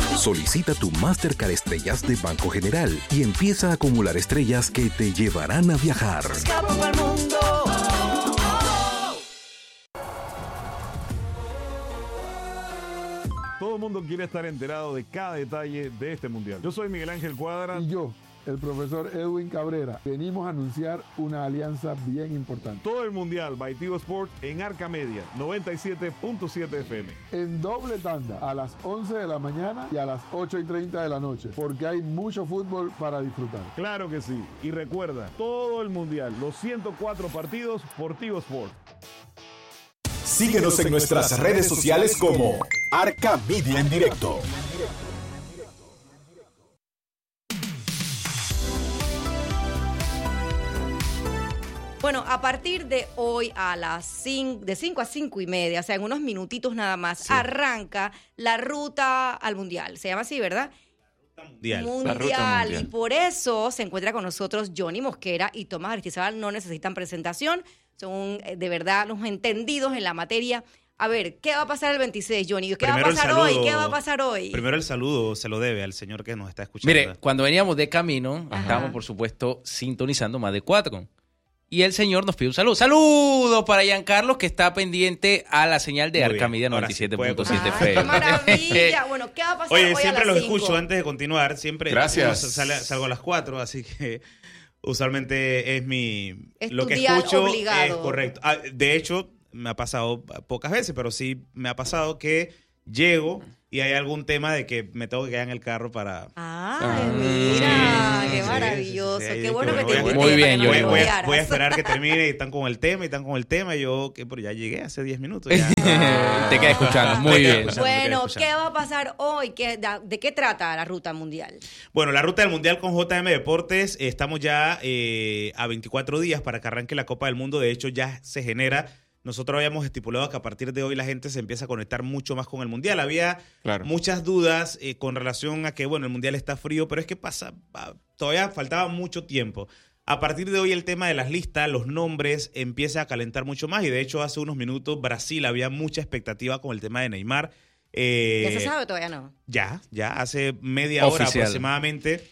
Solicita tu Mastercard Estrellas de Banco General y empieza a acumular estrellas que te llevarán a viajar. Escapo pa'l mundo. Todo el mundo quiere estar enterado de cada detalle de este mundial. Yo soy Miguel Ángel Cuadra. Y yo, el profesor Edwin Cabrera, venimos a anunciar una alianza bien importante. Todo el mundial by Tigo Sport en Arca Media, 97.7 FM. En doble tanda, a las 11 de la mañana y a las 8:30 de la noche, porque hay mucho fútbol para disfrutar. Claro que sí. Y recuerda, todo el mundial, los 104 partidos por Tigo Sport. Síguenos en nuestras redes sociales como Arca Media en Directo. Bueno, a partir de hoy de 5 a 5 y media, o sea, en unos minutitos nada más, sí, arranca la ruta al Mundial. Se llama así, ¿verdad? Mundial. Y por eso se encuentra con nosotros Johnny Mosquera y Tomás Aristizábal. No necesitan presentación, son de verdad los entendidos en la materia. A ver, ¿qué va a pasar el 26, Johnny? ¿Qué va a pasar hoy? ¿Qué va a pasar hoy? Primero el saludo se lo debe al señor que nos está escuchando. Mire, cuando veníamos de camino, estábamos, por supuesto, sintonizando más de 4. Y el señor nos pide un saludo. ¡Saludos para Giancarlo, que está pendiente a la señal de Arca Media 97.7 FM! ¡Qué maravilla! Bueno, ¿qué va a pasar hoy? Oye, siempre los 5? escucho antes de continuar. Siempre salgo a las 4, así que usualmente es lo que escucho obligado. Es correcto. De hecho, me ha pasado pocas veces, pero sí me ha pasado que llego y hay algún tema de que me tengo que quedar en el carro para... ¡Ay, mira! ¡Qué maravilloso! ¡Qué bueno que te muy bien, yo voy a esperar que termine y están con el tema y yo, pero ya llegué hace 10 minutos. Ya. Te quedé escuchando, muy bien. Bueno, ¿qué va a pasar hoy? ¿De qué trata la ruta mundial? Bueno, la ruta del mundial con JM Deportes, estamos ya a 24 días para que arranque la Copa del Mundo. De hecho, ya se genera... Nosotros habíamos estipulado que a partir de hoy la gente se empieza a conectar mucho más con el Mundial. Había muchas dudas con relación a que, bueno, el Mundial está frío, pero es que todavía faltaba mucho tiempo. A partir de hoy el tema de las listas, los nombres, empieza a calentar mucho más. Y de hecho, hace unos minutos Brasil había mucha expectativa con el tema de Neymar. ¿Ya se sabe o todavía no? Ya, hace media hora aproximadamente.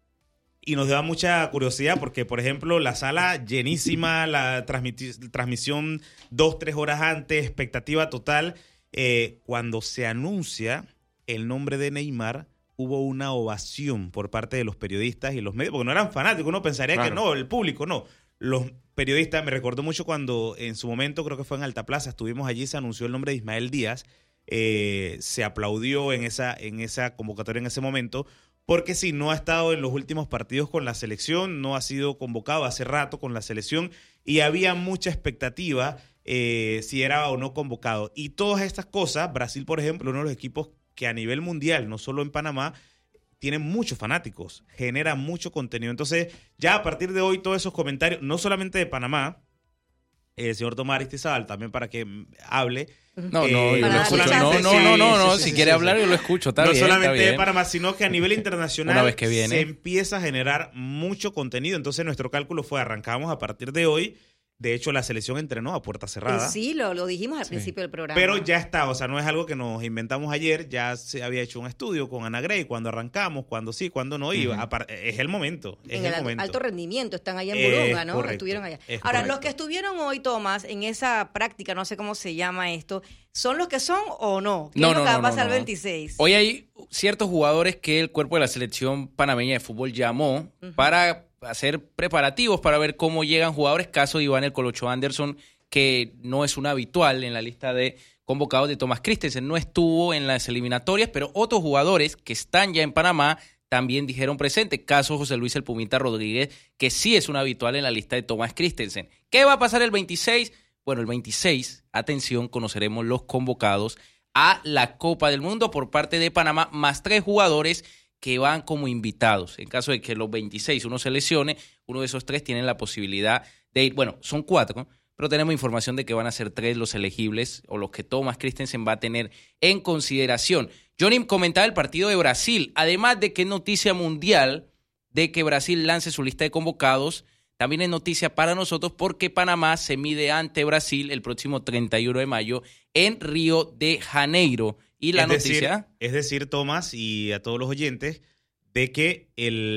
Y nos da mucha curiosidad porque, por ejemplo, la sala llenísima, la transmisión 2-3 horas antes, expectativa total. Cuando se anuncia el nombre de Neymar, hubo una ovación por parte de los periodistas y los medios, porque no eran fanáticos. Uno pensaría que no, el público no. Los periodistas, me recordó mucho cuando en su momento, creo que fue en Alta Plaza, estuvimos allí, se anunció el nombre de Ismael Díaz. Se aplaudió en esa convocatoria en ese momento. Porque sí, no ha estado en los últimos partidos con la selección, no ha sido convocado hace rato con la selección y había mucha expectativa si era o no convocado. Y todas estas cosas, Brasil, por ejemplo, uno de los equipos que a nivel mundial, no solo en Panamá, tienen muchos fanáticos, genera mucho contenido. Entonces, ya a partir de hoy, todos esos comentarios, no solamente de Panamá, el señor Tomás Aristizábal también para que hable. No, si quiere hablar yo lo escucho, está bien. No solamente de Panamá, sino que a nivel internacional una vez que viene, se empieza a generar mucho contenido. Entonces nuestro cálculo fue, arrancamos a partir de hoy. De hecho, la selección entrenó a puerta cerrada. Sí, lo dijimos al principio del programa. Pero ya está, o sea, no es algo que nos inventamos ayer, ya se había hecho un estudio con Ana Grey, cuando arrancamos, cuando sí, cuando no iba. Es el momento, alto rendimiento, están allá en Burunga, ¿no? Correcto, estuvieron allá. Ahora, los que estuvieron hoy, Tomás, en esa práctica, no sé cómo se llama esto, ¿son los que son o no? ¿Qué es lo que va a pasar el 26? Hoy hay ciertos jugadores que el cuerpo de la selección panameña de fútbol llamó para hacer preparativos para ver cómo llegan jugadores, caso de Iván el Colocho Anderson, que no es un habitual en la lista de convocados de Thomas Christensen, no estuvo en las eliminatorias, pero otros jugadores que están ya en Panamá también dijeron presente, caso José Luis El Pumita Rodríguez, que sí es un habitual en la lista de Thomas Christensen. ¿Qué va a pasar el 26? Bueno, el 26, atención, conoceremos los convocados a la Copa del Mundo por parte de Panamá, más 3 jugadores que van como invitados. En caso de que los 26 uno se lesione, uno de esos 3 tienen la posibilidad de ir. Bueno, son 4, pero tenemos información de que van a ser 3 los elegibles o los que Thomas Christensen va a tener en consideración. Johnny comentaba el partido de Brasil, además de que es noticia mundial de que Brasil lance su lista de convocados, también es noticia para nosotros porque Panamá se mide ante Brasil el próximo 31 de mayo en Río de Janeiro. Y la noticia... Es decir, Tomás, y a todos los oyentes, de que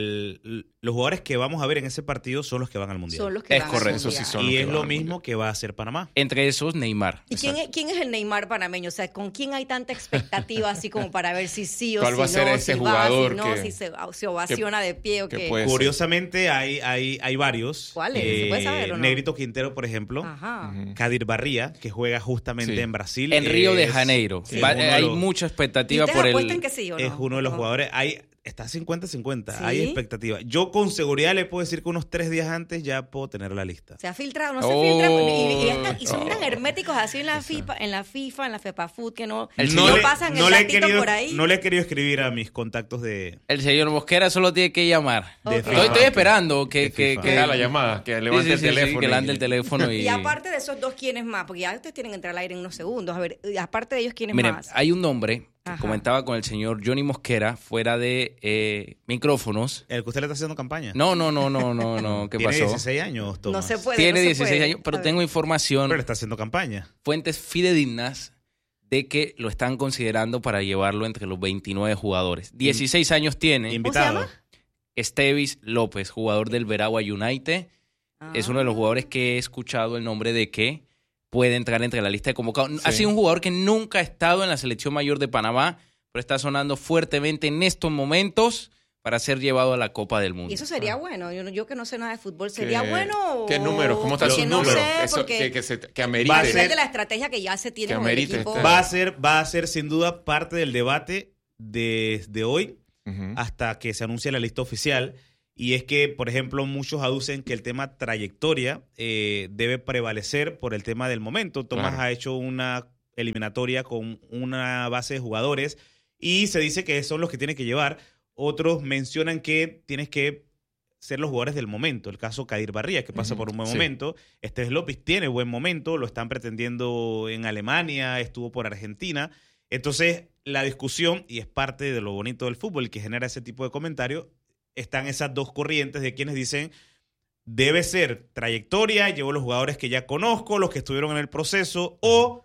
los jugadores que vamos a ver en ese partido son los que van al Mundial. Son los que es van correcto. al Mundial. Eso sí son y es lo mismo que va a hacer Panamá. Entre esos, Neymar. ¿Y quién es el Neymar panameño? O sea, ¿con quién hay tanta expectativa así como para ver si sí o ¿cuál si va a ser no, ese si jugador va, si no, que, si se ovaciona de pie o qué? Curiosamente hay varios. ¿Cuáles? ¿Se puede saber o no? Negrito Quintero, por ejemplo. Ajá. Kadir Barría, que juega justamente en Brasil. En Río de Janeiro. Hay mucha expectativa por él. ¿Apuestan que sí o no? Es uno de los jugadores. Está 50-50. ¿Sí? Hay expectativa. Yo con seguridad le puedo decir que unos 3 días antes ya puedo tener la lista. Se ha filtrado, no se filtra. Y son tan herméticos así en la FIFA, en la FEPAFUT, que no pasan el datito por ahí. No le he querido escribir a mis contactos de... El señor Mosquera solo tiene que llamar. Okay. Estoy esperando que haga la llamada, que levante el teléfono. Sí, que levante el teléfono. Y aparte de esos dos, ¿quiénes más? Porque ya ustedes tienen que entrar al aire en unos segundos. A ver, aparte de ellos, ¿quiénes más? Hay un nombre que comentaba con el señor Johnny Mosquera fuera de micrófonos. ¿El que usted le está haciendo campaña? No. ¿Qué pasó? Tiene 16 años, Tomás. No se puede. Tiene 16 años, pero tengo información. Pero le está haciendo campaña. Fuentes fidedignas de que lo están considerando para llevarlo entre los 29 jugadores. 16 años tiene. Invitado. ¿Cómo se llama? Estevis López, jugador del Veragua United. Es uno de los jugadores que he escuchado el nombre de que puede entrar entre la lista de convocados. Sí. Ha sido un jugador que nunca ha estado en la selección mayor de Panamá, pero está sonando fuertemente en estos momentos para ser llevado a la Copa del Mundo. Y eso sería bueno. Yo que no sé nada de fútbol, ¿sería bueno? ¿Qué números? ¿Cómo están sus números? No sé, que amerite. Va a ser de la estrategia que ya se tiene con el equipo. Va a ser sin duda parte del debate desde hoy hasta que se anuncie la lista oficial. Y es que, por ejemplo, muchos aducen que el tema trayectoria debe prevalecer por el tema del momento. Tomás ha hecho una eliminatoria con una base de jugadores y se dice que son los que tiene que llevar. Otros mencionan que tienes que ser los jugadores del momento. El caso Kadir Barría, que pasa por un buen momento. Esteves López tiene buen momento, lo están pretendiendo en Alemania, estuvo por Argentina. Entonces, la discusión, y es parte de lo bonito del fútbol que genera ese tipo de comentarios, están esas dos corrientes de quienes dicen debe ser trayectoria, llevo los jugadores que ya conozco, los que estuvieron en el proceso, o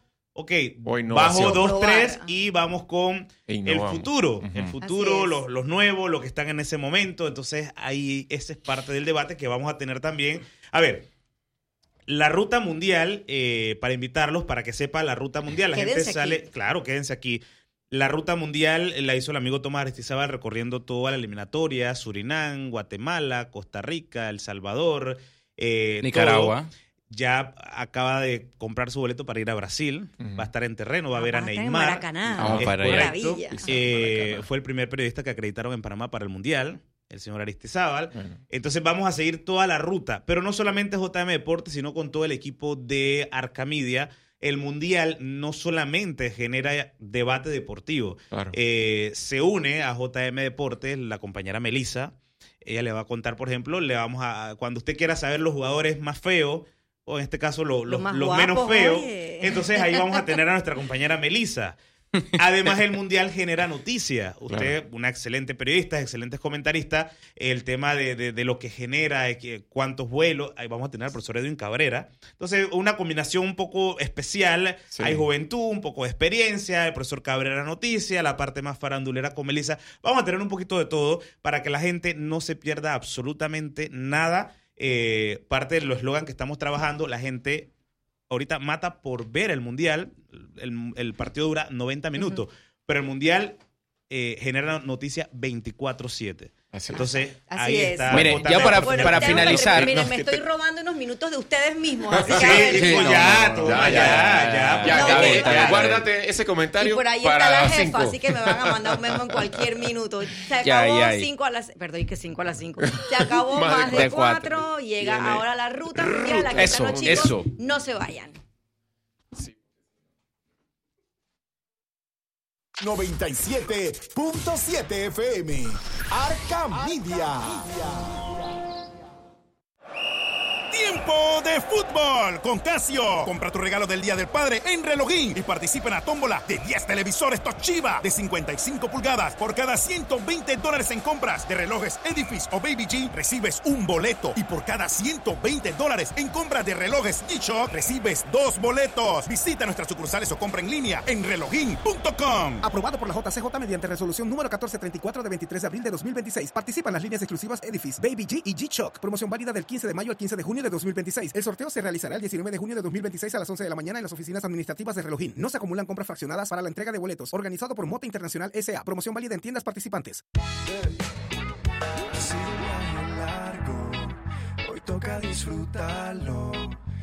bajo 2-3 y vamos con el futuro. El futuro, los nuevos, los que están en ese momento. Entonces, ahí ese es parte del debate que vamos a tener también. A ver, la ruta mundial, para invitarlos, para que sepa la ruta mundial. La gente sale, claro, quédense aquí. La ruta mundial la hizo el amigo Tomás Aristizábal recorriendo toda la eliminatoria, Surinam, Guatemala, Costa Rica, El Salvador, Nicaragua. Todo. Ya acaba de comprar su boleto para ir a Brasil, va a estar en terreno, va a ver a Neymar. Fue el primer periodista que acreditaron en Panamá para el Mundial, el señor Aristizábal. Entonces vamos a seguir toda la ruta, pero no solamente JM Deportes, sino con todo el equipo de Arca Media. El Mundial no solamente genera debate deportivo. Se une a JM Deportes la compañera Melissa. Ella le va a contar, por ejemplo, cuando usted quiera saber los jugadores más feos, o en este caso los menos feos, entonces ahí vamos a tener a nuestra compañera Melissa. Además, el Mundial genera noticias. Usted, una excelente periodista, excelentes comentaristas, el tema de lo que genera, cuántos vuelos. Ahí vamos a tener al profesor Edwin Cabrera. Entonces, una combinación un poco especial. Sí. Hay juventud, un poco de experiencia, el profesor Cabrera noticia, la parte más farandulera con Melissa. Vamos a tener un poquito de todo para que la gente no se pierda absolutamente nada. Parte del eslogan que estamos trabajando, la gente ahorita mata por ver el Mundial. El partido dura 90 minutos, pero el Mundial genera noticia 24/7. Entonces, ahí está. Mire, ya para finalizar. Miren, me estoy robando unos minutos de ustedes mismos. Así ya. Guárdate ese comentario. Y por ahí para está la las jefa, 5. así que me van a mandar un memo en cualquier minuto. Se acabó 5 a las... Perdón, que 5 a las 5. Se acabó más de 4. Llega ahora la ruta mundial. Aquí están los chicos. No se vayan. 97.7 FM. Arca Media. Tiempo de fútbol con Casio. Compra tu regalo del Día del Padre en Relojín y participa en la tómbola de 10 televisores Toshiba de 55 pulgadas. Por cada $120 en compras de relojes Edifice o Baby G, recibes un boleto. Y por cada $120 en compras de relojes G-Shock, recibes 2 boletos. Visita nuestras sucursales o compra en línea en relojin.com. Aprobado por la JCJ mediante resolución número 1434 de 23 de abril de 2026. Participan las líneas exclusivas Edifice, Baby G y G-Shock. Promoción válida del 15 de mayo al 15 de junio de 2026. El sorteo se realizará el 19 de junio de 2026 a las 11 de la mañana en las oficinas administrativas de Relojín. No se acumulan compras fraccionadas para la entrega de boletos. Organizado por Mota Internacional S.A. Promoción válida en tiendas participantes. Ha sido un viaje largo, hoy toca disfrutarlo.